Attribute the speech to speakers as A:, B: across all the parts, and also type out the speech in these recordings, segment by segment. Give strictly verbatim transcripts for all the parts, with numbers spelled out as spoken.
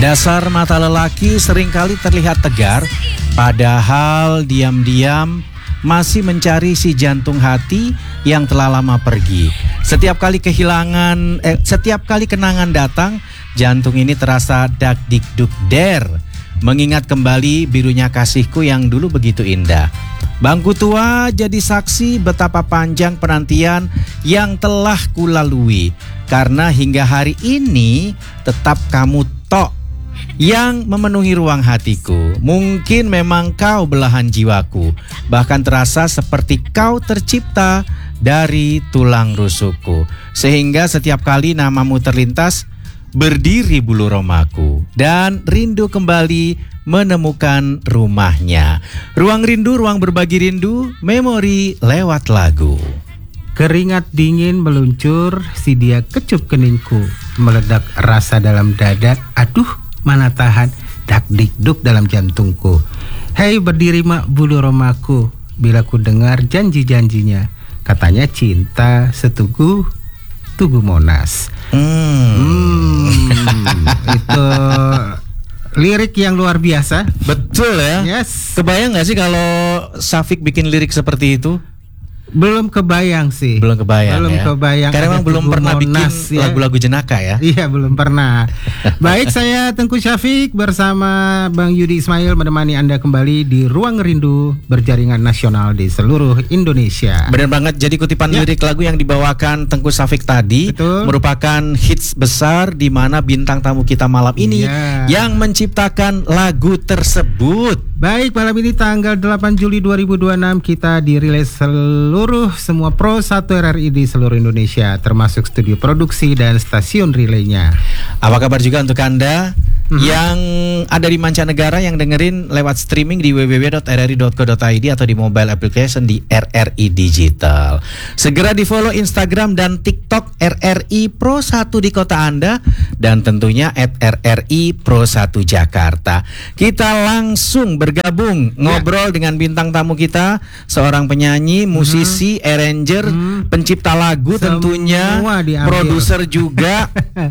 A: Dasar mata lelaki seringkali terlihat tegar, padahal diam-diam masih mencari si jantung hati yang telah lama pergi. Setiap kali kehilangan, eh, setiap kali kenangan datang, jantung ini terasa dak dik duk der, mengingat kembali birunya kasihku yang dulu begitu indah. Bangku tua jadi saksi betapa panjang penantian yang telah kulalui, karena hingga hari ini tetap kamu tok yang memenuhi ruang hatiku. Mungkin memang kau belahan jiwaku, bahkan terasa seperti kau tercipta dari tulang rusukku. Sehingga setiap kali namamu terlintas, berdiri bulu romaku dan rindu kembali menemukan rumahnya. Ruang rindu, ruang berbagi rindu, memori lewat lagu.
B: Keringat dingin meluncur, si dia kecup keningku, meledak rasa dalam dada. Aduh, mana tahan, dak dikduk dalam jantungku. Hei berdiri mak bulu romaku, bila ku dengar janji-janjinya, katanya cinta setugu Tugu Monas.
A: Hmm.
B: hmm Itu lirik yang luar biasa.
A: Betul ya.
B: Yes.
A: Kebayang gak sih kalau Syafiq bikin lirik seperti itu?
B: Belum kebayang sih.
A: Belum kebayang
B: Belum
A: ya.
B: kebayang.
A: Karena emang belum pernah
B: Monas,
A: bikin
B: ya.
A: lagu-lagu jenaka ya.
B: Iya belum pernah. Baik, saya Tengku Syafiq bersama Bang Yudi Ismail menemani Anda kembali di Ruang Rindu berjaringan nasional di seluruh Indonesia.
A: Benar banget. Jadi kutipan
B: Ya.
A: lirik lagu yang dibawakan Tengku Syafiq tadi
B: Betul.
A: merupakan hits besar di mana bintang tamu kita malam ini
B: Ya.
A: yang menciptakan lagu tersebut.
B: Baik, malam ini tanggal delapan Juli dua ribu dua puluh enam kita dirilis seluruh semua Pro satu R R I di seluruh Indonesia, termasuk studio produksi dan stasiun relaynya.
A: Apa kabar juga untuk Anda
B: Mhm.
A: yang ada di mancanegara yang dengerin lewat streaming di w w w dot r r i dot co dot i d atau di mobile application di R R I Digital. Segera di follow Instagram dan TikTok R R I Pro satu di kota Anda dan tentunya at R R I Pro satu Jakarta. Kita langsung bergabung ngobrol dengan bintang tamu kita, seorang penyanyi, musisi, arranger,
B: Mhm.
A: pencipta lagu tentunya,
B: Semua diambil.
A: produser juga.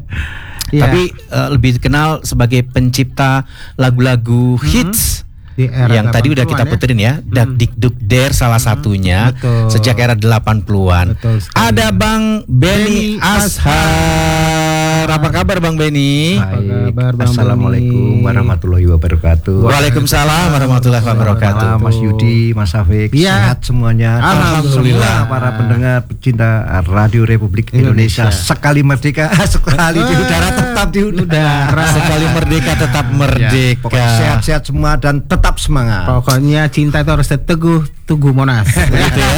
B: Ya.
A: Tapi uh, lebih dikenal sebagai pencipta lagu-lagu
B: Mhm.
A: hits
B: Di era
A: yang tadi udah kita
B: delapan puluhan
A: puterin ya, Dak
B: Mhm.
A: Dik Duk Der salah satunya.
B: Betul.
A: Sejak era delapan puluhan.
B: Betul sekali.
A: Ada Bang Benny
B: Benny
A: Ashar. Apa kabar Bang Benny?
B: Apa
C: Baik,
B: kabar, Bang
C: Assalamualaikum
B: Benny?
C: warahmatullahi wabarakatuh.
A: Waalaikumsalam warahmatullahi wabarakatuh.
C: Selamat Mas Yudi, Mas Syafiq,
B: Ya.
C: sehat semuanya.
B: Alhamdulillah.
C: Semua para pendengar pecinta Radio Republik Indonesia,
B: Indonesia.
C: sekali merdeka, sekali di udara tetap di udara.
A: Sekali merdeka tetap
C: Ya,
A: merdeka.
C: pokoknya sehat-sehat semua dan tetap semangat.
B: Pokoknya cinta itu harus teguh Tugu Monas.
A: Gitu ya.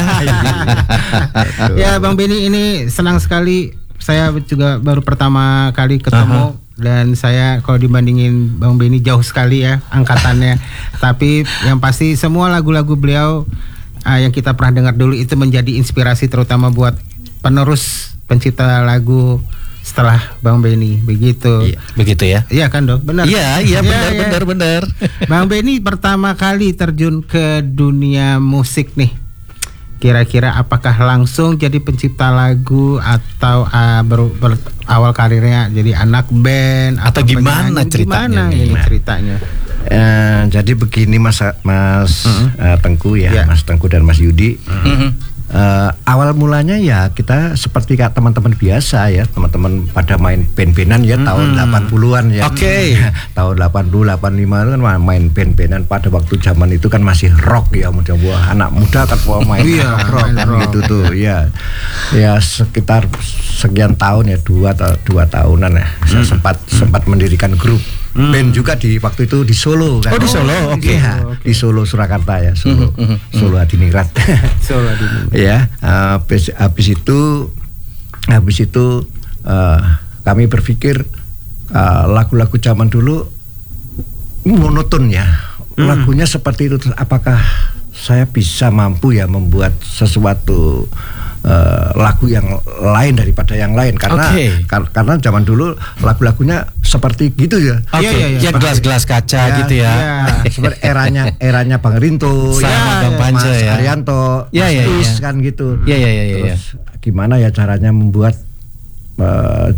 B: Ya Bang Benny, ini senang sekali. Saya juga baru pertama kali ketemu. Dan saya kalau dibandingin Bang Benny jauh sekali ya angkatannya. Tapi yang pasti semua lagu-lagu beliau uh, yang kita pernah dengar dulu itu menjadi inspirasi terutama buat penerus pencipta lagu setelah Bang Benny. Begitu.
A: Iya, begitu ya.
B: Iya kan Dok? Benar.
A: Iya, iya
B: Ya,
A: benar
B: ya.
A: benar benar.
B: Bang Benny pertama kali terjun ke dunia musik nih. Kira-kira apakah langsung jadi pencipta lagu atau uh, ber, ber- awal karirnya jadi anak band
A: Atau gimana
B: penyanyi?
A: ceritanya
B: Gimana
A: nih?
B: ini ceritanya?
C: Eh, jadi begini Mas Mas eh, Tengku ya,
B: Ya.
C: Mas Tengku dan Mas Yudi.
A: Mhm.
C: Eh, awal mulanya ya kita seperti kayak teman-teman biasa ya, teman-teman pada main band-bandan ya, tahun delapan puluhan ya.
A: Oke.
C: Tahun delapan puluh, delapan puluh lima itu kan main band-bandan pada waktu zaman itu kan masih rock ya, mudah wah anak muda kan wah main
B: Iya,
C: rock
B: main
C: kan
B: rock.
C: gitu tuh ya. Ya sekitar sekian tahun ya, dua atau dua tahunan ya. Saya sempat sempat mendirikan grup band juga di waktu itu di Solo kan.
A: Oh, di Solo, oke.
C: Iya, di Solo Surakarta ya, Solo. Solo Adiningrat.
B: Solo Adiningrat.
C: Ya, uh, habis, habis itu habis itu uh, kami berpikir uh, lagu-lagu zaman dulu monoton ya, lagunya seperti itu. Terus apakah saya bisa mampu ya membuat sesuatu uh, lagu yang lain daripada yang lain, karena
A: Oke.
C: kar- karena zaman dulu lagu-lagunya seperti gitu ya.
A: Oke,
B: Iya, iya, iya.
A: yang gelas-gelas kaca gitu ya.
B: iya.
C: Seperti eranya eranya Bang Rinto,
A: Sama
C: ya,
A: Bang Panje
C: Mas
A: ya.
C: Haryanto,
A: Ya,
C: Mas
A: ya,
C: Tus,
A: ya.
C: kan gitu.
A: Iya, iya, iya, iya.
C: Terus gimana ya caranya membuat uh,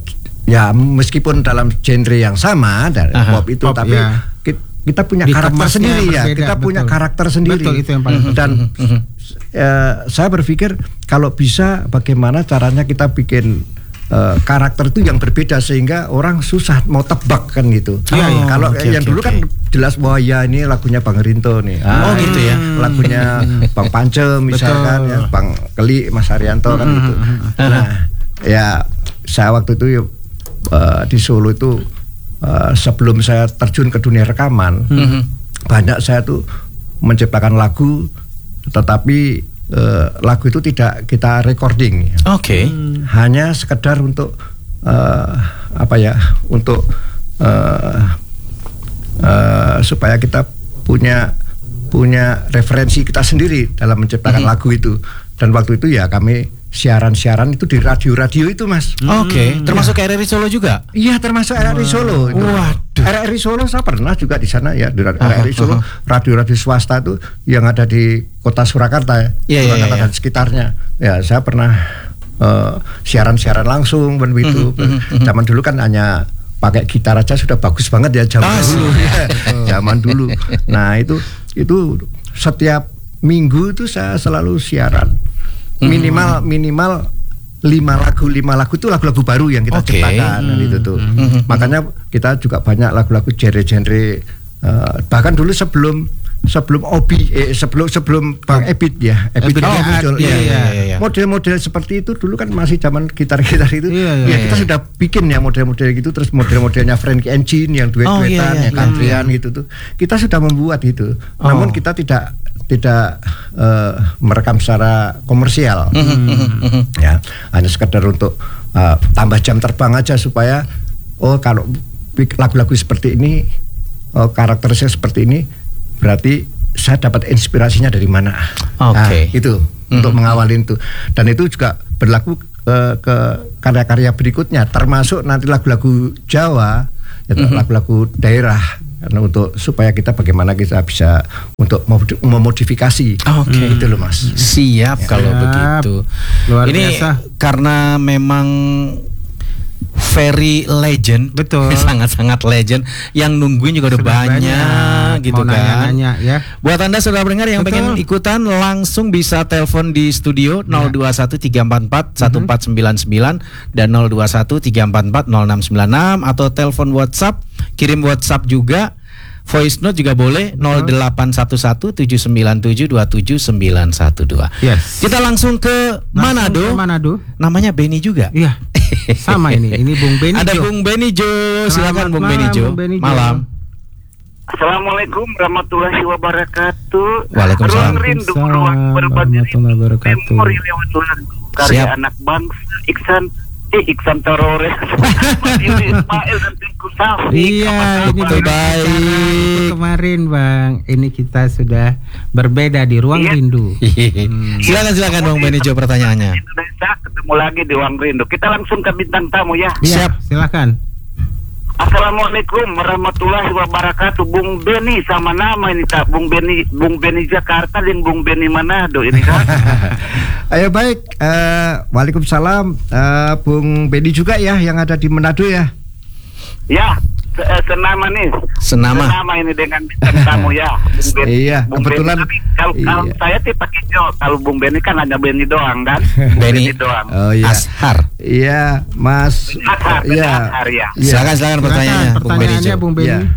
C: ya meskipun dalam genre yang sama dari
A: Aha,
C: pop itu,
B: pop,
C: tapi
B: ya.
C: kita, kita punya
B: Dikemasnya
C: karakter sendiri ya.
B: berbeda,
C: Kita
B: betul.
C: punya karakter sendiri.
B: Betul, itu yang paling
C: Dan eh, saya berpikir kalau bisa bagaimana caranya kita bikin eh, karakter itu yang berbeda sehingga orang susah mau tebak kan gitu.
A: Iya, iya.
C: Kalau
A: Oke,
C: yang
A: oke,
C: dulu
A: oke.
C: kan jelas bahwa ya ini lagunya Bang Rinto nih.
A: Oh, gitu ya.
C: Lagunya Bang Pance misalkan,
B: Betul.
C: ya, Bang Keli, Mas Haryanto kan gitu. Nah, ya saya waktu itu uh, di Solo itu uh, sebelum saya terjun ke dunia rekaman, banyak saya tuh menciptakan lagu, tetapi uh, lagu itu tidak kita recording.
A: Oke.
C: Hanya sekedar untuk uh, apa ya, untuk uh, uh, supaya kita punya punya referensi kita sendiri dalam menciptakan lagu itu. Dan waktu itu ya kami siaran-siaran itu di radio-radio itu, Mas.
A: Oke, termasuk R R I Solo juga.
C: Iya, termasuk R R I Solo itu.
A: Waduh.
C: R R I Solo saya pernah juga di sana ya, di R R I
A: Aha,
C: Solo, radio-radio swasta itu yang ada di kota Surakarta ya,
A: Iya, iya,
C: Surakarta
A: iya,
C: dan sekitarnya. Ya, saya pernah uh, siaran-siaran langsung begitu. Zaman dulu kan hanya pakai gitar aja sudah bagus banget ya zaman
A: Ah,
C: dulu. Ya, zaman dulu. Nah, itu itu setiap minggu itu saya selalu siaran. Minimal minimal lima lagu lima lagu itu lagu-lagu baru yang kita
A: Oke.
C: ciptakan dan itu tuh. Makanya kita juga banyak lagu-lagu genre-genre uh, bahkan dulu sebelum sebelum Obi eh, sebelum sebelum Bang Ebit ya Ebit
B: Ebit
C: yang
B: Jaat,
C: muncul,
B: iya,
C: ya,
A: iya, iya, iya.
C: model-model seperti itu dulu kan masih zaman gitar-gitar itu.
B: Iya,
C: Ya
B: iya,
C: kita
A: iya.
C: sudah bikin ya model-model gitu, terus model-modelnya Frankie Engine yang duet-duetan,
A: Oh, iya, iya,
C: yang country-an gitu tuh. Kita sudah membuat itu.
A: Oh.
C: Namun kita tidak tidak uh, merekam secara komersial. Ya, hanya sekedar untuk uh, tambah jam terbang aja supaya oh kalau pik- lagu-lagu seperti ini, oh, karakterisnya seperti ini, berarti saya dapat inspirasinya dari mana?
A: Oke.
C: Nah, itu untuk mengawalin itu, dan itu juga berlaku uh, ke karya-karya berikutnya, termasuk nanti lagu-lagu Jawa, yaitu lagu-lagu daerah. Karena untuk supaya kita bagaimana kita bisa untuk mod- memodifikasi.
A: Oke.
C: Gitu loh, Mas.
A: Siap kalau
B: Siap.
A: begitu.
B: Luar
A: Ini
B: biasa.
A: karena memang very legend,
B: Betul.
A: sangat-sangat legend. Yang nungguin juga udah
B: Sudah
A: banyak,
B: banyak.
A: gitu
B: Mau
A: kan.
B: nanya-nanya, ya.
A: Buat Anda saudara pendengar yang
B: Betul.
A: pengen ikutan, langsung bisa telepon di studio nol dua satu tiga empat empat satu empat sembilan sembilan dan nol dua satu tiga empat empat nol enam sembilan enam, atau telepon WhatsApp, kirim WhatsApp juga. Voice note juga boleh nol delapan satu satu tujuh sembilan tujuh dua tujuh sembilan satu dua.
B: Yes.
A: Kita langsung ke
B: Langsung
A: Manado.
B: ke Manado.
A: Namanya Benny juga.
B: Iya. Sama ini. Ini Bung Benny
A: Ada
B: Jo.
A: Bung Benny Jo. Silakan
B: Selamat
A: Bung
B: malam,
A: Benny Jo.
B: Bung Benny Jo.
A: Malam.
D: Assalamualaikum warahmatullahi wabarakatuh.
A: Waalaikumsalam.
D: Ruang rindu,
B: Waalaikumsalam
D: ruang berbagi
B: warahmatullahi wabarakatuh.
D: memori lewat lagu karya
A: Siap.
D: anak bangsa Iksan eh Iksan Torores Ismail dan Tengku Safik.
B: Iya, ini
A: Betul,
B: beda
A: baik.
B: cara kemarin Bang. Ini kita sudah berbeda di ruang
D: Iya.
B: rindu.
A: Silakan silakan Bung Benny Jo pertanyaannya.
D: Indonesia ketemu lagi di ruang rindu. Kita langsung ke bintang tamu ya.
B: Iya,
A: Siap.
B: silakan.
D: Assalamualaikum warahmatullahi wabarakatuh. Bung Benny sama nama ini Kak. Bung Benny, Bung Benny Jakarta dan Bung Benny Manado ini kan.
C: Ayo baik, eh, waalaikumsalam, eh, Bung Benny juga ya yang ada di Manado ya.
D: Ya, se- eh, senama nih.
A: Senama.
D: Senama ini dengan bintang tamu ya. Bung Benny.
C: Iya,
D: Bung
C: kebetulan-
D: Benny, tapi kalau, kalau
C: iya.
D: saya sih pakai Jo. Kalau Bung Benny kan hanya Benny doang kan.
A: Benny.
D: doang.
C: Oh iya,
A: Ashar.
C: iya, Mas.
D: Ashar,
C: Iya,
D: Ashar, ya.
C: iya.
A: Silakan silakan pertanyaannya
B: Silakan,
A: Bung Benny
B: pertanyaannya
A: Jo.
B: Bung Benny.
C: Iya.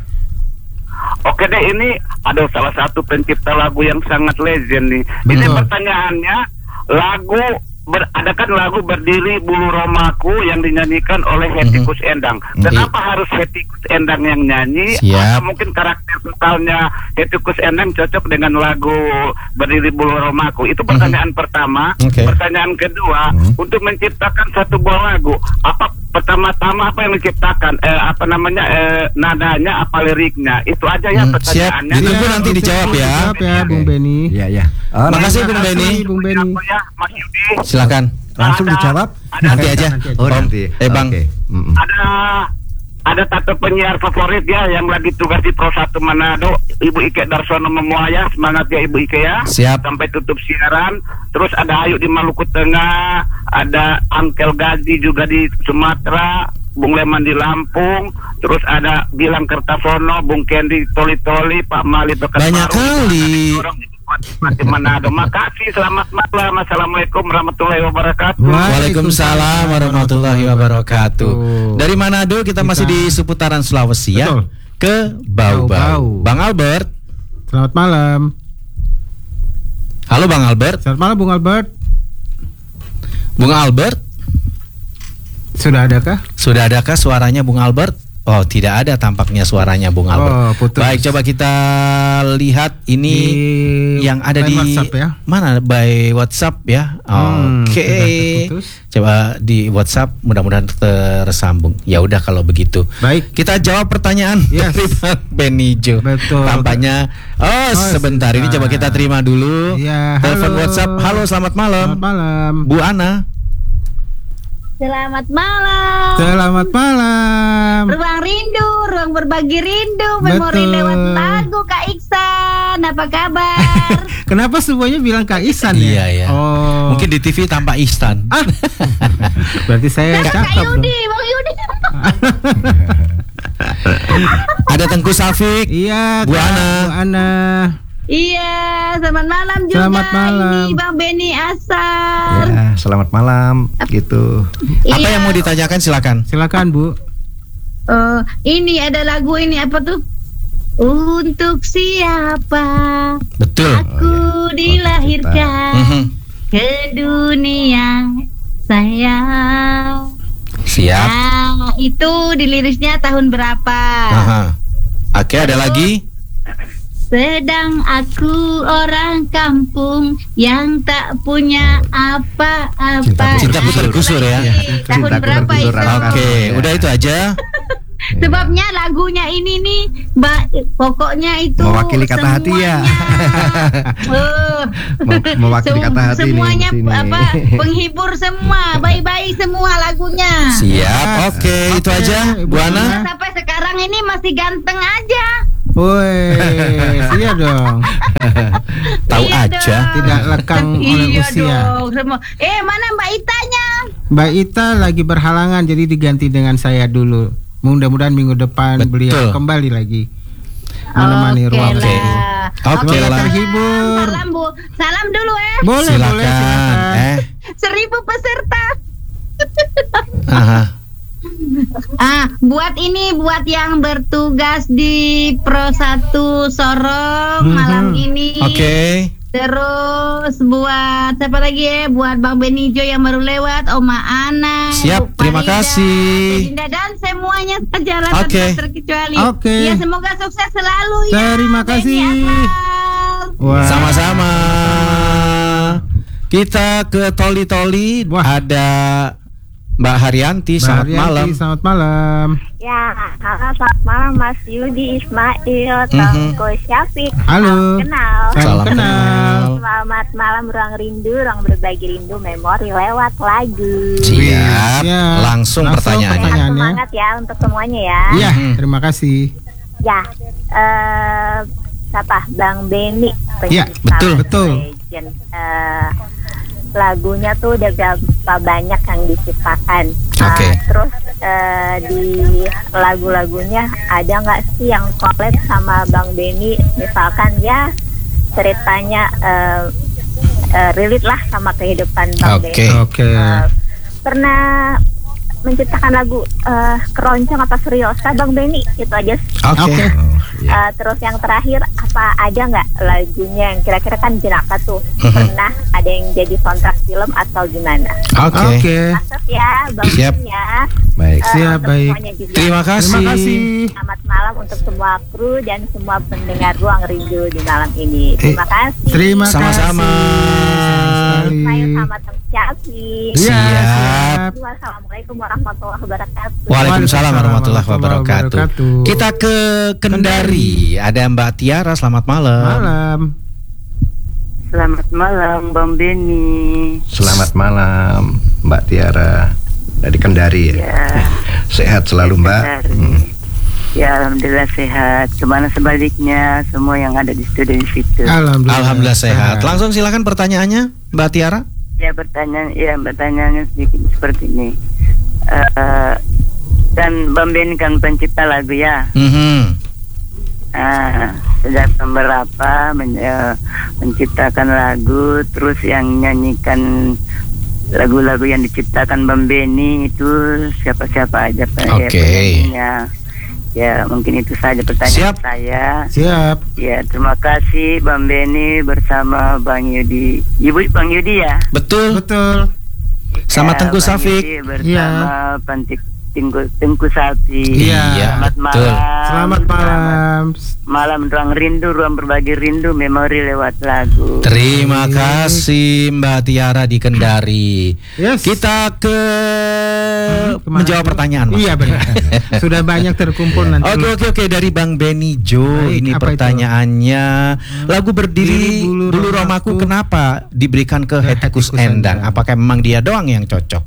D: Oke deh, ini ada salah satu pencipta lagu yang sangat legend nih. Ini
B: Betul.
D: pertanyaannya, lagu ber, ada kan lagu Berdiri Bulu Romaku yang dinyanyikan oleh Hetty Koes Endang. Kenapa harus Hetty Koes Endang yang nyanyi?
A: Siap.
D: Atau mungkin karakter totalnya Hetty Koes Endang cocok dengan lagu Berdiri Bulu Romaku? Itu pertanyaan pertama.
A: Oke.
D: Pertanyaan kedua, untuk menciptakan satu buah lagu, apa pertama-tama apa yang menciptakan? Eh, apa namanya? Eh, nadanya, apa liriknya? Itu aja ya
A: Hmm,
D: pertanyaannya.
A: siap. Ditunggu
B: Iya,
A: nanti dijawab ya.
B: Dijawab ya Bung Benny.
C: Iya, iya. Oh,
A: Makasih,
C: nanti-
A: Bung Benny.
B: Bung Benny.
D: Aku ya, Mas Yudi.
A: Silakan.
C: Langsung
D: Ada-
C: dijawab.
D: ada-
A: Nanti aja.
B: Nanti aja.
C: Oh nanti.
A: Eh, Bang.
C: Oke. Mm-mm.
D: Ada ada satu penyiar favorit ya yang lagi tugas di Pro satu Manado, Ibu Ike Darsono Memuaya. Semangat ya Ibu Ike ya.
A: Siap.
D: Sampai tutup siaran. Terus ada Ayu di Maluku Tengah, ada Angkel Gazi juga di Sumatera, Bung Leman di Lampung, terus ada Gilang Kertasono, Bung Kendi Toli-Toli, Pak Mali Bekas
A: Banyak kali.
D: Di Manado. Makasih, selamat malam. Assalamualaikum warahmatullahi wabarakatuh.
A: Waalaikumsalam warahmatullahi wabarakatuh. Dari Manado kita masih di seputaran Sulawesi ya.
B: Betul.
A: Ke Bau-Bau.
B: Bau-Bau.
A: Bang Albert.
B: Selamat malam.
A: Halo Bang Albert.
B: Selamat malam Bung Albert.
A: Bung Albert.
B: Sudah adakah?
A: Sudah adakah suaranya Bung Albert? Oh, tidak ada tampaknya suaranya Bung Albert.
B: Oh, putus.
A: Baik, coba kita lihat ini
B: Di
A: yang ada
B: by
A: di
B: WhatsApp ya?
A: mana by WhatsApp ya.
B: Hmm,
A: Oke.
B: sudah terputus.
A: Coba di WhatsApp mudah-mudahan tersambung. Ya udah kalau begitu.
B: Baik.
A: Kita jawab pertanyaan
B: Yes.
A: dari Bang Benijo.
B: Betul.
A: Tampaknya oh,
B: Oh,
A: sebentar ini
B: sebentar.
A: coba kita terima dulu.
B: Iya,
A: Telepon
B: halo.
A: WhatsApp. Halo, selamat malam.
B: Selamat malam.
A: Bu Ana.
E: Selamat malam.
B: Selamat malam.
E: Ruang rindu, ruang berbagi rindu, memori
B: Betul.
E: lewat lagu Kak Iksan. Apa kabar?
B: Kenapa semuanya bilang Kak Ihsan ya?
A: Iya, ya.
B: Oh.
A: Mungkin di T V tampak Ihsan.
B: Ah. Berarti saya
E: Kak
B: cakep dong.
E: Yudi, Bang Yudi.
A: Ada Tengku Safik.
B: Iya,
A: Bu
B: Kak,
A: Ana.
B: Bu Ana.
E: Iya, selamat malam juga.
B: Selamat malam.
E: Ini Bang Beni Asar.
C: Ya, selamat malam gitu.
A: Apa
E: Iya.
A: yang mau ditanyakan silakan.
B: Silakan Bu.
E: Eh, ini ada lagu ini apa tuh? Untuk siapa
A: Betul.
E: aku dilahirkan
A: Mhm.
E: ke dunia sayang.
A: Siap.
E: Nah, itu di lirisnya tahun berapa?
A: Aha. Oke, ada lagi?
E: Sedang aku orang kampung yang tak punya apa-apa.
A: Cintaku tergusur ya.
E: Tahun
C: Cintaku
E: berapa
C: tergusur
E: itu?
C: akan-
A: Oke,
C: Ya.
A: udah itu aja.
E: Sebabnya lagunya ini nih, ba- pokoknya itu
C: Mewakili kata hati ya.
E: Oh.
C: Me- mewakili kata hati nih
E: Semuanya
C: di sini.
E: apa? Penghibur semua, baik-baik semua lagunya.
A: Siap. Oke, itu aja. Bu Ana.
E: Sampai sekarang ini masih ganteng aja.
B: Woi, iya dong.
A: Tahu
E: Iya
A: aja.
E: dong.
B: Tidak lekang oleh
E: Iya
B: usia.
E: dong, semua. Eh, mana Mbak Itanya?
B: Mbak Ita lagi berhalangan jadi diganti dengan saya dulu. Mudah-mudahan minggu depan
A: Betul.
B: beliau kembali lagi menemani
E: Oke
B: ruang
E: lah.
B: rindu.
A: Oke
B: Semoga
A: lah.
B: terhibur.
E: Salam Bu, salam dulu eh.
B: Boleh,
A: Silakan.
B: boleh, silakan.
A: Eh.
E: Seribu peserta.
A: Aha.
E: Ah, buat ini buat yang bertugas di Pro satu Sorong
B: Mhm.
E: malam ini.
A: Oke.
E: Terus buat siapa lagi ya? Buat Bang Benijo yang baru lewat, Oma Ana.
A: Siap,
E: Bu
A: terima
E: Farida,
A: kasih.
E: Belinda dan semuanya sejalan
A: Oke.
E: tanpa terkecuali.
B: Oke.
E: Ya semoga sukses selalu ya.
B: Terima
E: Beni
B: kasih.
E: Asal.
B: Wah.
A: Sama-sama. Kita ke Toli-Toli.
B: Wah.
A: Ada Mbak Haryanti.
B: Mbak
A: Selamat
B: Haryanti,
A: malam.
B: Selamat malam.
F: Ya, halo selamat malam Mas Yudi Ismail,
A: Mhm.
F: Tongko Syafiq.
B: Halo.
F: Salam kenal.
B: Salam
A: Salam
B: kenal.
F: Selamat malam ruang rindu, ruang berbagi rindu, memori lewat lagu.
A: Siap.
B: Ya.
A: Langsung
B: Langsung
A: pertanyaannya.
B: pertanyaan. Pertanyaannya.
F: Semangat ya untuk semuanya ya.
B: Iya,
A: Mhm.
B: terima kasih.
F: Ya, eh siapa? Bang Beni.
B: Iya,
F: pencipta
A: betul,
B: betul.
F: legend. Eh, lagunya tuh udah berapa banyak yang diciptakan.
A: Oke.
F: Eh, terus eh, di lagu-lagunya ada nggak sih yang collab sama Bang Beni? Misalkan ya ceritanya eh, eh, relate lah sama kehidupan Bang
A: Oke.
F: Beni.
B: Oke.
F: Eh, pernah menciptakan lagu eh, keroncong atau seriosa Bang Beni? Itu aja.
A: Oke.
B: Oke.
C: Oh, ya.
F: Eh, terus yang terakhir, apa ada nggak lagunya yang kira-kira kan jenaka tuh
A: Mhm.
F: pernah ada yang jadi soundtrack film atau gimana?
A: Oke.
B: Oke.
F: Maksud ya Bang
A: Siap.
F: Beni ya.
C: Baik.
F: Eh,
B: Siap,
F: untuk
B: baik.
F: semuanya juga.
A: Terima kasih.
B: Terima kasih.
F: Selamat malam untuk semua kru dan semua pendengar Ruang Rindu di malam ini. Terima kasih.
B: Terima
A: Sama-sama.
B: kasih.
F: Saya sama Tercapi.
B: Iya,
A: Siap.
F: Wassalamualaikum warahmatullahi wabarakatuh.
A: Waalaikumsalam warahmatullahi
B: Waalaikumsalam
A: wabarakatuh.
B: wabarakatuh.
A: Kita ke Kendari. Ada Mbak Tiara. Selamat malam.
B: Malam.
D: Selamat malam Bang Beni.
C: Selamat malam Mbak Tiara dari Kendari ya.
D: Ya,
C: Sehat selalu Mbak.
D: Kendari.
C: Hmm.
D: Ya alhamdulillah sehat. Kemana sebaliknya semua yang ada di studio di situ.
B: Alhamdulillah.
A: Alhamdulillah sehat. Langsung silakan pertanyaannya, Mbak Tiara.
D: Ya pertanyaan, ya pertanyaannya sedikit seperti ini. Eh,
G: kan Bang Benny kan pencipta lagu ya.
A: Mhm.
G: Ah, sejak tahun berapa men- uh, menciptakan lagu, terus yang nyanyikan lagu-lagu yang diciptakan Bang Benny itu siapa-siapa aja Pak, ya,
A: Oke.
G: penyanyinya. Ya, mungkin itu saja pertanyaan
A: Siap.
G: saya.
B: Siap.
G: Ya, terima kasih Bang Benny bersama Bang Yudi. Ibu Bang Yudi ya.
A: Betul.
B: Betul.
A: Sama
G: Ya,
A: Tengku
G: Bang
A: Safik.
G: Yudi bersama Pantik Tengku, Tengku Sapi.
B: Iya.
G: Selamat
A: betul.
G: malam.
B: Selamat malam.
G: Malam ruang rindu, ruang berbagi rindu, memori lewat lagu.
A: Terima kasih Mbak Tiara di Kendari.
B: Yes.
A: Kita ke
B: Kemana
A: menjawab
B: tuh?
A: pertanyaan, Mas.
B: Iya benar. Sudah banyak terkumpul nanti.
A: Oke oke oke dari Bang Benny Jo.
B: Baik,
A: Ini
B: apa
A: pertanyaannya. Lagu
B: Berdiri
A: berdiri
B: Bulu
A: bulu
B: Romaku.
A: romaku kenapa diberikan ke Hetty Koes
B: Hetty Koes
A: Endang?
B: Endang.
A: Apakah memang dia doang yang cocok?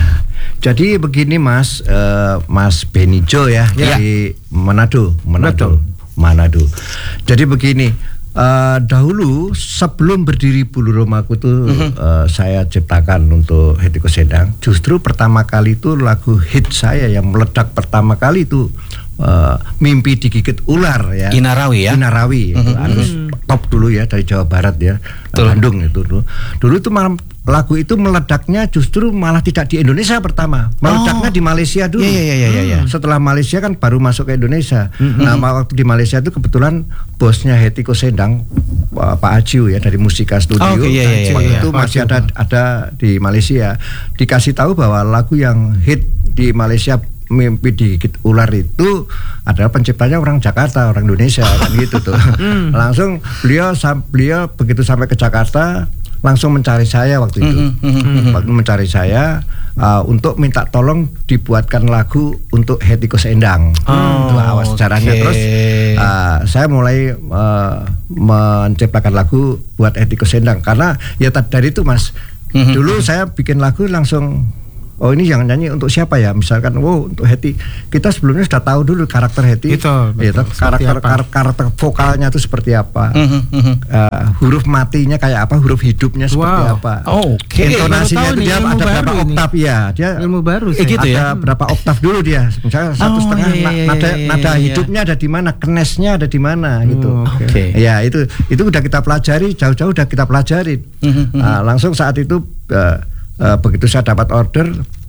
C: Jadi begini Mas, eh, Mas Benny Jo ya,
A: Ya.
C: dari Manado, Manado,
B: Betul.
C: Manado. Jadi begini, eh, dahulu sebelum berdiri Bulu Romaku itu eh, saya ciptakan untuk Hetty Koes Endang. Justru pertama kali itu lagu hit saya yang meledak pertama kali itu eh, Mimpi Digigit Ular ya.
A: Inarawi ya?
C: Inarawi itu harus top dulu ya dari Jawa Barat ya,
A: Betul.
C: Bandung itu dulu. Dulu itu malam lagu itu meledaknya justru malah tidak di Indonesia pertama, meledaknya
A: Oh.
C: di Malaysia dulu.
A: Iya, iya, iya, iya, iya.
C: Setelah Malaysia kan baru masuk ke Indonesia. Nah, waktu di Malaysia itu kebetulan bosnya Hetty Koes Endang, Pak Pak Ajiu ya dari Musika Studio.
A: Oh, oke, iya, iya,
C: Waktu
A: iya,
C: itu
B: Pak
C: masih
B: Ajiu.
C: ada ada di Malaysia. Dikasih tahu bahwa lagu yang hit di Malaysia Mimpi Digigit Ular itu adalah penciptanya orang Jakarta, orang Indonesia kan gitu tuh. Langsung beliau sam- beliau begitu sampai ke Jakarta langsung mencari saya waktu itu. Waktu mencari saya uh, untuk minta tolong dibuatkan lagu untuk Hetty Koes Endang.
A: Oh,
C: Itu awal sejarahnya.
A: oke.
C: Terus uh, saya mulai uh, menciptakan lagu buat Hetty Koes Endang karena ya ta- dari itu Mas. Dulu saya bikin lagu langsung, oh ini yang nyanyi untuk siapa ya? Misalkan, wow untuk Hetty. Kita sebelumnya sudah tahu dulu karakter Hetty.
B: Betul,
C: Ya,
B: betul.
C: toh, karakter,
B: Seperti apa?
C: kar- karakter vokalnya itu seperti apa?
A: Mhm, mhm.
C: Uh, huruf matinya kayak apa? Huruf hidupnya seperti
B: Wow.
C: apa?
A: Oke.
C: Intonasinya
B: baru tahu
C: itu
B: nih,
C: dia
B: ilmu
C: ada
B: baru
C: berapa
B: ini.
C: oktav ya? Dia
B: Ilmu baru
A: Eh,
B: saya.
A: gitu ya?
C: ada berapa oktav dulu dia? Misalnya satu
A: Oh,
C: setengah
A: iya,
C: na-
A: iya,
C: nada
A: iya,
C: nada
A: iya.
C: hidupnya ada di mana? Kenesnya ada di mana gitu.
B: Oh, oke.
A: Oke.
C: Ya itu itu udah kita pelajari jauh-jauh udah kita pelajari.
A: Mhm, mhm.
C: Nah, langsung saat itu uh, uh, begitu saya dapat order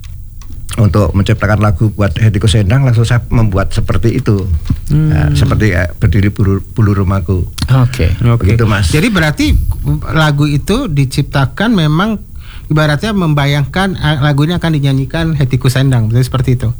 C: untuk menciptakan lagu buat Hetty Koes Endang, langsung saya membuat seperti itu. Nah, seperti uh, Berdiri Bulu, Bulu Romaku.
A: Oke.
B: Oke.
C: Begitu, Mas.
B: Jadi berarti lagu itu diciptakan memang ibaratnya membayangkan ah, lagu ini akan dinyanyikan Hetty Koes Endang, betul seperti itu.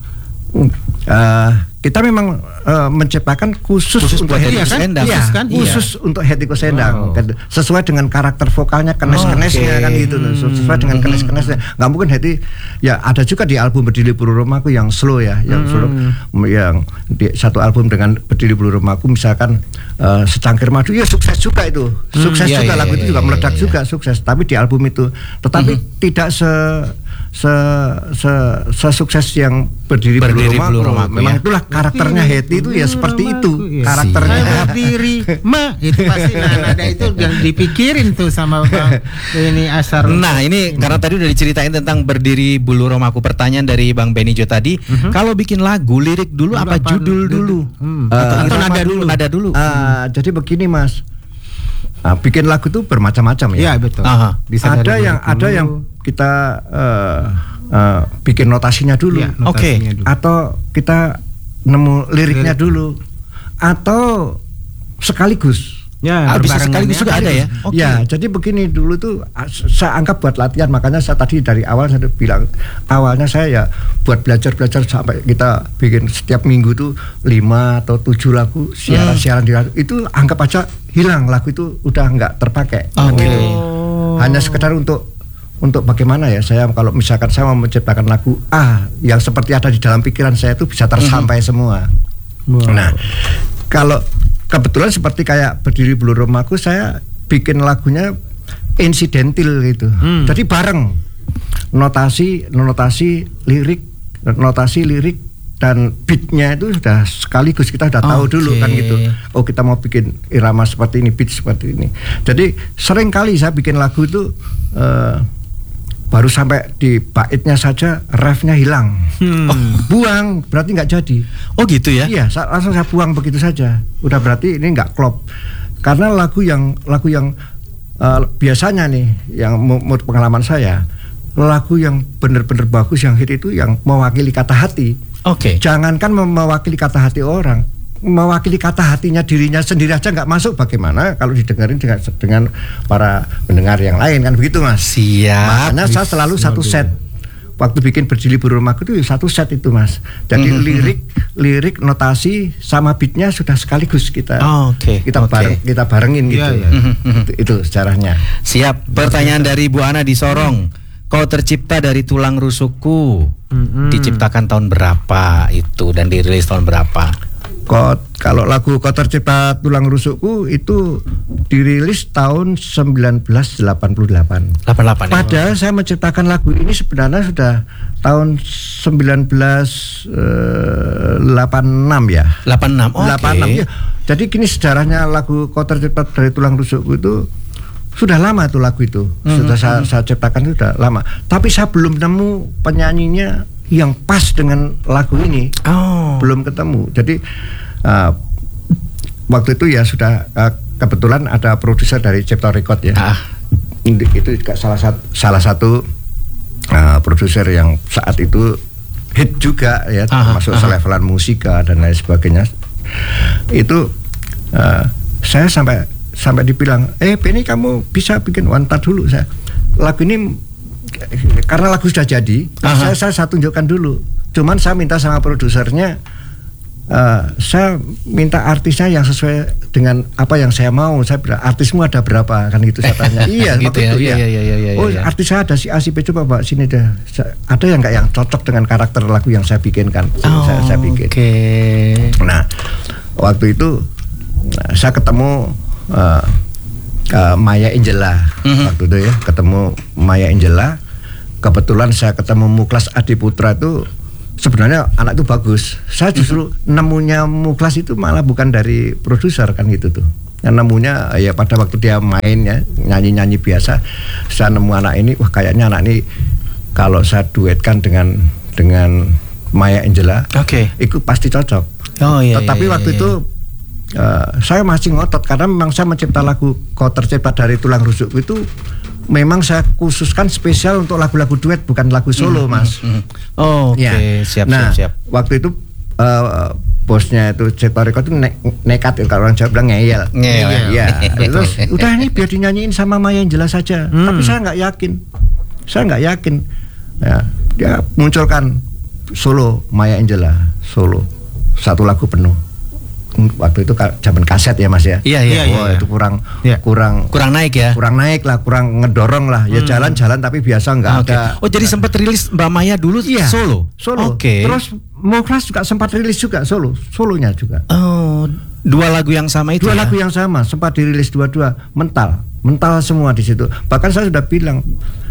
C: Uh, kita memang uh, menciptakan khusus,
A: Khusus
C: untuk
A: buat
C: Hetty
A: Hetty
C: Koes
A: Koes Endang.
C: Iya,
B: Khusus kan?
C: khusus untuk Hetty Koes Endang.
B: Wow.
C: Kan, sesuai dengan karakter vokalnya, kenes-kenesnya
A: Oke.
C: kan gitu. Sesuai dengan kenes-kenesnya. Nggak mungkin Hetty, ya ada juga di album Berdiri Bulu Romaku yang slow ya, yang slow, yang di satu album dengan Berdiri Bulu Romaku misalkan uh, Secangkir Madu, ya sukses juga itu, sukses
A: iya,
C: juga
A: iya,
C: lagu
A: iya,
C: itu juga
A: iya,
C: meledak
A: iya.
C: juga, sukses. Tapi di album itu, tetapi tidak se se se sesukses yang Berdiri,
A: Berdiri
C: Bulu Romaku.
A: Bulu Romaku,
C: Memang
A: ya.
C: itulah karakternya Hetty itu ya seperti itu
B: Iya.
C: karakternya.
B: Saya berdiri, ma itu pasti nah, nada itu yang dipikirin tuh sama Bang ini Asar.
A: Nah ini karena tadi udah diceritain tentang Berdiri Bulu Romaku. Pertanyaan dari Bang Benny Jo tadi, kalau bikin lagu lirik dulu
B: Dulu
A: apa
B: apa
A: judul dulu?
B: Hmm.
A: Atau
C: Eh,
A: irama
B: nada
A: dulu?
B: dulu.
A: Nada dulu.
C: Ah, jadi begini Mas, ah, bikin lagu itu bermacam-macam ya.
B: Iya betul.
A: Aha.
B: Bisa
C: Ada
B: dari
C: yang
B: dulu.
C: ada yang kita eh, eh, bikin notasinya dulu,
B: Iya,
A: Oke.
B: notasinya dulu.
C: atau kita nemu liriknya
B: Lirik.
C: dulu, atau sekaligus.
B: Ya,
A: Ah, bisa
B: berbarengan
A: sekaligus juga ada ya? Oke.
C: Ya, jadi begini dulu tuh ah, saya anggap buat latihan, makanya saya tadi dari awal saya bilang awalnya saya ya buat belajar-belajar sampai kita bikin setiap minggu tuh lima atau tujuh lagu siaran-siaran di radio. Itu anggap aja hilang, lagu itu udah nggak terpakai.
A: Oke.
C: Gitu. Hanya sekedar untuk untuk bagaimana ya saya kalau misalkan saya mau menciptakan lagu ah yang seperti ada di dalam pikiran saya itu bisa tersampai semua.
B: Wow.
C: Nah, kalau kebetulan seperti kayak Berdiri Bulu Romaku, saya bikin lagunya insidental gitu.
B: Hmm.
C: Jadi bareng notasi, notasi lirik, notasi lirik dan beatnya itu sudah sekaligus kita sudah tahu
A: Oke.
C: dulu kan gitu. Oh kita mau bikin irama seperti ini, beat seperti ini. Jadi sering kali saya bikin lagu itu uh, baru sampai di baitnya saja refnya hilang.
B: Hmm.
C: Oh, buang berarti nggak jadi.
A: Oh gitu ya?
C: Iya, sa- langsung saya buang begitu saja. Udah berarti ini nggak klop. Karena lagu yang lagu yang uh, biasanya nih, yang menurut pengalaman saya, lagu yang benar-benar bagus yang hit itu yang mewakili kata hati.
A: Oke.
C: Jangankan mem- mewakili kata hati orang, mewakili kata hatinya dirinya sendiri aja nggak masuk. Bagaimana kalau didengarin dengan dengan para pendengar yang lain, kan begitu Mas?
A: Siap.
C: Makanya saya selalu satu set. Waktu bikin Berjilid Burung Rumahku itu satu set itu Mas. Jadi
A: Mhm.
C: lirik, lirik, notasi sama beatnya sudah sekaligus kita.
A: Oh, oke,
C: Kita
A: oke.
C: bareng, kita barengin gitu.
B: Iya, iya.
C: itu, itu sejarahnya.
A: Siap. Pertanyaan dari Bu Ana di Sorong. Kau tercipta dari tulang rusukku.
B: Mm-mm.
A: Diciptakan tahun berapa itu dan dirilis tahun berapa?
C: Kok kalau lagu Kau Tercipta Tulang Rusukku itu dirilis tahun sembilan belas delapan puluh delapan.
A: delapan puluh delapan.
C: Padahal saya menciptakan lagu ini sebenarnya sudah tahun sembilan belas delapan puluh enam ya.
A: delapan puluh enam. Oke.
C: delapan puluh enam ya. Jadi gini sejarahnya lagu Kau Tercipta dari Tulang Rusukku itu sudah lama tuh lagu itu. Sudah saya, saya ciptakan itu sudah lama. Tapi saya belum nemu penyanyinya yang pas dengan lagu ini.
A: Oh.
C: Belum ketemu. Jadi uh, waktu itu ya sudah uh, kebetulan ada produser dari Cipta Record ya.
A: Ah.
C: Itu juga salah satu salah satu uh, produser yang saat itu hit juga ya,
A: Aha,
C: termasuk
A: aha.
C: selevelan musika dan lain sebagainya. Itu uh, saya sampai sampai dibilang, eh Benny kamu bisa bikin wanita dulu. Saya lagu ini karena lagu sudah jadi,
A: Aha.
C: saya, saya saya tunjukkan dulu. Cuman saya minta sama produsernya, uh, saya minta artisnya yang sesuai dengan apa yang saya mau. Saya bilang, artismu ada berapa, kan gitu saya tanya. Iya,
A: Gitu
C: waktu
A: ya,
C: itu,
A: iya, iya, iya, iya,
C: oh
A: iya.
C: artis saya ada si A si B, coba bawa sini deh. Sa- Ada yang nggak yang cocok dengan karakter lagu yang saya bikinkan?
A: Oh,
C: saya, saya bikin.
A: Oke.
C: Nah, waktu itu nah, saya ketemu uh, uh, Maya Angela.
A: Mhm.
C: Waktu itu ya, ketemu Maya Angela. Kebetulan saya ketemu Muklas Adiputra itu sebenarnya anak itu bagus. Saya justru nemunya Muklas itu malah bukan dari produser kan gitu tuh. Yang nemunya ya pada waktu dia main ya, nyanyi-nyanyi biasa. Saya nemu anak ini, wah kayaknya anak ini kalau saya duetkan dengan dengan Maya Angela,
A: Oke.
C: itu pasti cocok.
A: Oh iya.
C: Tetapi
A: iya,
C: waktu
A: iya.
C: itu uh, saya masih ngotot karena memang saya mencipta lagu Kau Tercipta dari Tulang Rusukku itu memang saya khususkan spesial untuk lagu-lagu duet, bukan lagu solo, Mas.
A: Oh, oke.
C: Ya.
A: Siap,
C: Nah,
A: siap, siap.
C: waktu itu uh, bosnya itu Cipta Record itu ne- nekat, kalau orang Jawa bilang ngeyel.
A: Ngeyel.
C: Iya. Terus udah ini biar dinyanyiin sama Maya yang jelas saja.
B: Hmm.
C: Tapi saya nggak yakin. Saya nggak yakin. Ya, dia munculkan solo Maya Angela, solo satu lagu penuh. Waktu itu ka- zaman kaset ya Mas ya.
A: Iya, iya,
C: Wah,
B: iya.
C: itu kurang
B: Iya.
C: kurang
A: Kurang naik ya.
C: kurang naik lah, kurang ngedorong lah. Ya jalan-jalan tapi biasa nggak
A: Oke.
C: ada.
A: Oh, jadi sempat rilis Mbak Maya dulu
C: Iya,
A: solo.
C: Solo.
A: Oke.
C: Terus Muklas juga sempat rilis juga solo, solonya juga.
A: Oh, dua lagu yang sama itu.
C: Dua
A: ya?
C: lagu yang sama, sempat dirilis dua-dua, mental, mental semua di situ. Bahkan saya sudah bilang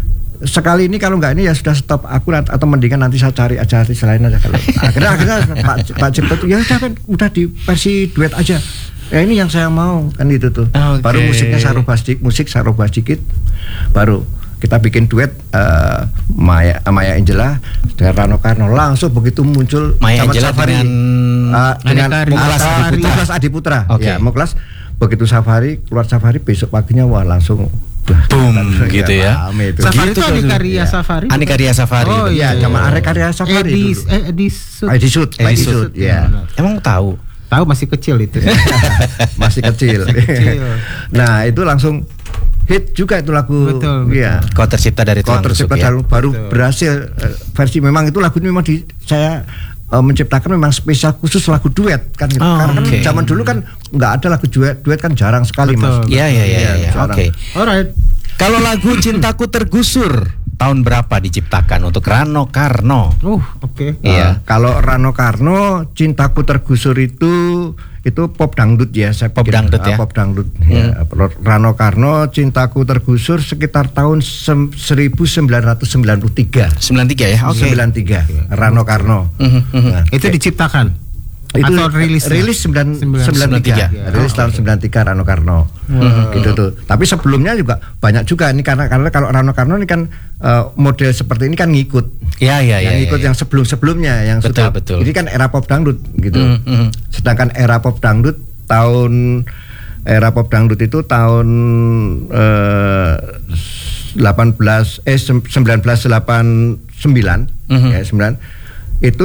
C: sekali ini kalau nggak ini ya sudah stop aku nat- atau mendingan nanti saya cari aja artis lain aja kalau akhirnya akhirnya Pak Pak Cipta tuh ya udah kan udah di versi duet aja. Ya ini yang saya mau kan itu tuh.
A: Oke.
C: Baru musiknya saya rubah sedikit, musik saya rubah sedikit, baru kita bikin duet uh, Maya Maya Angela dengan Rano Karno. Langsung begitu muncul
A: Maya
C: Zaman
A: Angela
C: Safari,
A: dengan
C: uh, dengan
B: Aneka
C: Muklas
A: Adi
C: Adi
A: Putra.
C: Muklas Adi Putra.
A: Oke.
C: Ya, Muklas begitu Safari keluar Safari besok paginya wah langsung wah,
A: Boom,
C: langsung
A: gitu ya.
C: rame itu.
B: Safari
A: Gitu
B: itu
A: tuh,
B: Aneka
A: iya.
B: Ria Safari.
A: Aneka Ria Safari.
B: Oh,
A: betul.
C: Iya,
B: iya.
C: zaman Arek Karya Safari
B: Edis,
C: dulu.
B: eh, Edisut.
C: Edisut,
A: Edisut.
C: Edisut, ya.
A: Emang tahu?
B: Tahu masih kecil itu.
C: Masih kecil.
B: kecil.
C: Nah, itu langsung hit juga itu lagu.
B: Betul, betul.
C: Iya.
A: Kau tercipta dari
C: Kau
A: tulang rusuk
C: Tercipta
A: ya.
C: baru, baru
B: Betul.
C: berhasil eh, versi memang itu lagu ini memang di saya eh, menciptakan memang spesial khusus lagu duet kan gitu.
A: Oh,
C: Karena kan
A: oke.
C: zaman dulu kan nggak ada lagu duet, duet kan jarang sekali
B: Betul.
C: Mas.
A: Iya, iya, iya,
C: Iya,
A: iya.
C: jarang.
A: Oke.
B: Alright.
A: Kalau lagu Cintaku Tergusur tahun berapa diciptakan untuk Rano Karno?
B: Uh, oke.
A: Iya.
C: Uh, kalau Rano Karno Cintaku Tergusur itu itu pop dangdut ya saya
A: Pop
C: pikir.
A: dangdut
C: Ah,
A: ya?
C: pop dangdut ya. Rano Karno Cintaku Tergusur sekitar tahun sem- seribu sembilan ratus sembilan puluh tiga
A: sembilan tiga ya? Oke.
C: sembilan tiga Rano Karno.
A: Mhm, mhm.
C: Nah,
B: Itu diciptakan.
C: Itu
B: Atau rilis
C: rilis sembilan
B: sembilan-
C: sembilan tiga,
A: sembilan tiga.
C: rilis tahun sembilan tiga Rano Karno, gitu tuh. Tapi sebelumnya juga banyak juga ini karena karena kalau Rano Karno ini kan uh, model seperti ini kan ngikut,
A: Ya ya ya.
C: yang ngikut
A: ya,
C: yang sebelum sebelumnya yang
A: Betul,
C: sudah,
A: betul.
C: ini kan era pop dangdut gitu.
A: Mm, mm.
C: Sedangkan era pop dangdut tahun era pop dangdut itu tahun eh, delapan belas eh sembilan belas delapan puluh sembilan
A: Mhm.
C: ya sembilan itu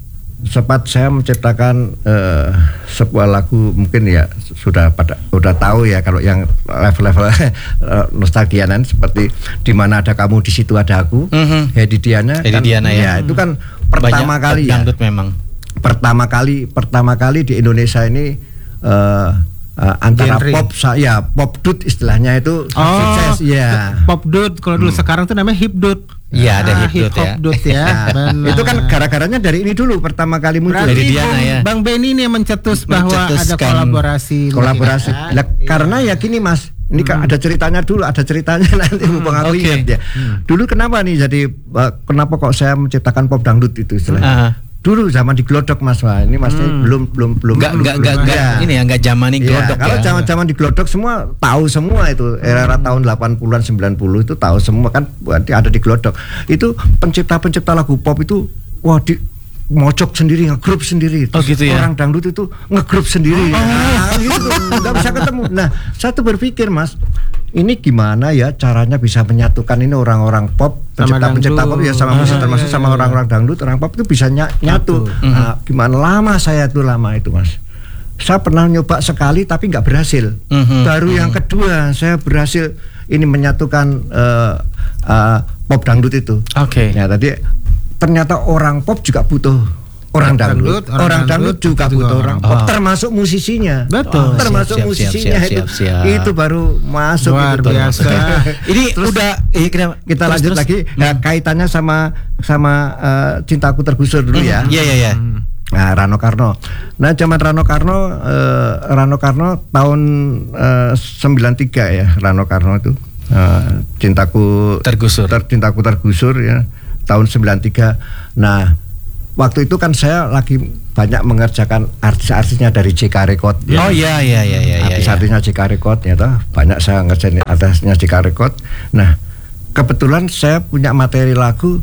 C: sempat saya menciptakan eh, sebuah lagu, mungkin ya sudah pada sudah tahu ya kalau yang level-level eh, nostalgianan seperti Di Mana Ada Kamu Di Situ Ada Aku,
A: Mhm.
C: Hedi Diana,
A: Hedi
C: kan,
A: Diana, ya.
C: itu kan pertama
A: Banyak
C: kali
A: pop
C: ya
A: dangdut memang.
C: pertama kali pertama kali di Indonesia ini eh, eh, antara
B: Genre.
C: pop sa- ya pop dut istilahnya itu
B: Oh,
C: sukses ya.
B: Pop dut. Kalau dulu sekarang tuh namanya hip dut.
A: Iya, ada
B: Ah,
A: hip dut
B: hip hop
A: ya.
B: dut ya. Benar.
C: Itu kan gara-garanya dari ini dulu pertama kali muncul.
B: Berarti
A: Dari Diana,
B: Bang,
A: ya.
B: Bang Benny ini yang mencetus bahwa ada
A: Mencetuskan
B: kolaborasi.
C: Kolaborasi.
B: mungkin ya.
C: Lah, karena ya gini Mas, ini kan ada ceritanya dulu, ada ceritanya nanti mumpung aku
A: oke.
C: ingat ya. Dulu kenapa nih jadi eh, kenapa kok saya menciptakan pop dangdut itu istilahnya?
A: Ah.
C: Dulu zaman di Glodok Mas, wah ini Mas belum belum belum
A: Enggak enggak enggak
C: belum-
A: enggak
C: ya.
A: ini ya enggak zamani
C: Iya,
A: Glodok
C: kalau
A: ya.
C: zaman-zaman di Glodok semua tahu semua itu era tahun delapan puluhan sembilan puluh itu tahu semua kan, berarti ada di Glodok. Itu pencipta-pencipta lagu pop itu wah di mojok sendiri, ngegrup sendiri.
A: Oh, gitu ya?
C: Orang dangdut itu ngegrup sendiri. Nah, gitu. Nggak bisa ketemu. Nah, saya tuh berpikir Mas, ini gimana ya caranya bisa menyatukan ini orang-orang pop,
B: Sama
C: pencipta-pencipta pop
B: dangdut.
C: ya sama musik,
B: Ah,
C: termasuk
B: iya,
C: sama
B: iya,
C: orang-orang dangdut, orang pop itu bisa ny- nyatu. Nah, gimana lama saya tuh lama itu Mas. Saya pernah nyoba sekali tapi nggak berhasil.
A: Mhm.
C: Baru yang kedua saya berhasil ini menyatukan eh, eh, pop dangdut itu.
A: Oke.
C: Ya tadi ternyata orang pop juga butuh orang dangdut,
B: dangdut, orang
C: orang dangdut
B: dangdut
C: juga
B: juga
C: butuh orang
B: orang
C: pop,
A: pop.
C: termasuk musisinya.
B: Betul.
C: termasuk
A: Siap, siap,
C: musisinya
A: siap,
C: itu.
A: siap, siap.
C: Itu baru masuk
B: Luar
C: itu.
B: biasa.
A: Ini
C: Terus
A: udah eh, kenapa?
C: Kita
A: Terus,
C: lanjut
A: terus.
C: lagi nah, kaitannya sama sama eh, Cintaku Tergusur dulu ya.
A: Iya iya iya.
C: Nah, Rano Karno. Nah, zaman Rano Karno, eh, Rano Karno tahun eh, sembilan tiga ya, Rano Karno itu eh, Cintaku
A: Tergusur.
C: Ter- Cintaku Tergusur ya, tahun sembilan tiga. Nah, waktu itu kan saya lagi banyak mengerjakan artis-artisnya dari J K Record.
A: Oh iya iya iya iya iya.
C: Artis-artisnya J K Record ya, toh. Banyak saya ngerjain artisnya J K Record. Nah, kebetulan saya punya materi lagu,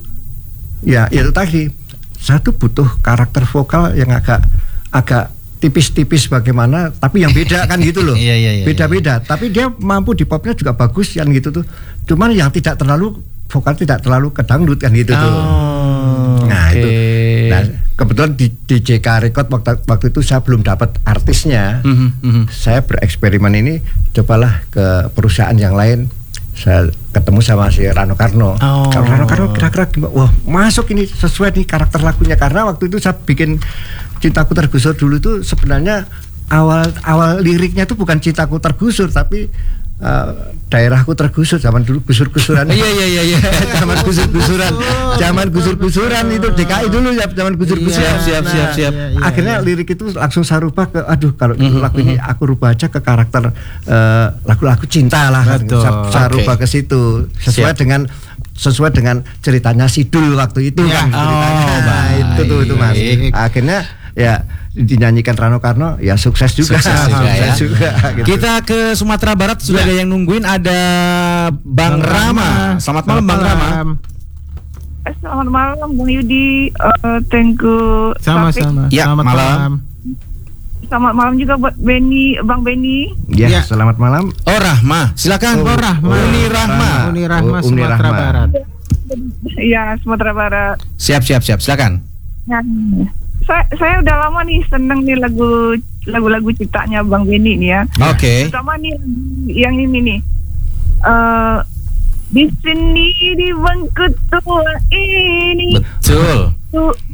C: ya itu tadi. Saya tuh butuh karakter vokal yang agak agak tipis-tipis bagaimana, tapi yang beda kan gitu loh.
A: Iya, iya, iya,
C: Beda-beda, tapi dia mampu di popnya juga bagus kan gitu tuh. Cuman yang tidak terlalu vokal tidak terlalu ke dangdut kan gitu tuh.
A: Oh,
C: Nah
A: oke.
C: itu, nah kebetulan di, di J K Record waktu, waktu itu saya belum dapat artisnya.
A: Mhm, mhm.
C: Saya bereksperimen ini, cobalah ke perusahaan yang lain. Saya ketemu sama si Rano Karno.
A: Oh.
C: Kalau Rano Karno kira-kira gimana? Wah, masuk ini sesuai nih karakter lagunya, karena waktu itu saya bikin Cintaku Tergusur dulu itu sebenarnya awal awal liriknya itu bukan Cintaku Tergusur tapi uh, daerahku tergusur, zaman dulu gusur-gusuran.
A: Iya iya iya iya.
C: Zaman gusur-gusuran, zaman gusur-gusuran itu D K I dulu ya, zaman gusur-gusuran.
A: Siap, siap, siap, siap.
B: Iya, iya,
C: Akhirnya
B: iya.
C: lirik itu langsung saya rubah ke, aduh kalau lagu ini aku rubah aja ke karakter eh, lagu-lagu cinta lah. kan.
B: Betul.
C: Saya, saya
A: Oke.
C: rubah ke situ sesuai
A: Siap.
C: dengan sesuai dengan ceritanya Sidul waktu itu
B: Ya.
C: kan ceritanya.
A: Oh,
C: Nah, itu tuh itu Mas.
A: baik.
C: Akhirnya ya dinyanyikan Rano Karno ya sukses juga.
A: Sukses juga ya.
C: juga, gitu.
A: Kita ke Sumatera Barat sudah
B: Ya.
A: ada yang nungguin, ada Bang,
B: Bang
A: Rama.
B: Rama.
A: Selamat malam Bang Rama.
H: Eh, Selamat malam Bung Yudi, Eh, thank you.
B: Sama-sama.
A: Ya,
B: Selamat
A: malam.
B: malam.
H: Selamat malam juga buat Benny, Bang Benny.
C: Ya,
B: Ya.
C: selamat malam.
A: Oh Rahma, silakan.
B: Oh, Rahma.
A: Uni Rahma.
B: Uni Rahma
C: Oh, Uni
B: Sumatera
C: Rahma.
B: Barat.
H: Ya, Sumatera Barat.
A: Siap siap siap, silakan.
H: Nah, saya saya udah lama nih seneng nih lagu lagu-lagu ciptanya Bang Benny nih ya.
A: Oke.
H: Terutama nih yang ini nih. Eh di sini di bangku tua ini
A: Betul.
H: tu